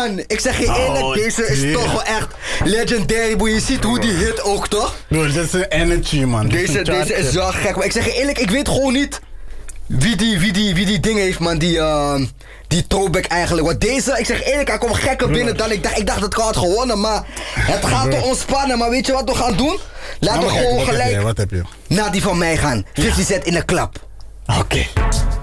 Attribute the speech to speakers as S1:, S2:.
S1: man. Ik zeg je eerlijk, deze is toch wel echt legendary, boy. Je ziet hoe die hit ook, toch?
S2: Bro, dit is een energy, man.
S1: Deze is wel gek, maar ik zeg je eerlijk, ik weet gewoon niet wie die ding heeft, man, die throwback eigenlijk. Want deze, ik zeg eerlijk, hij komt gekker binnen dan ik dacht. Ik dacht dat ik had gewonnen, maar het gaat te ontspannen. Maar weet je wat we gaan doen? Laten we gewoon gelijk
S2: Wat heb je?
S1: naar die van mij gaan. 50 Cent in de klap.
S2: Oké.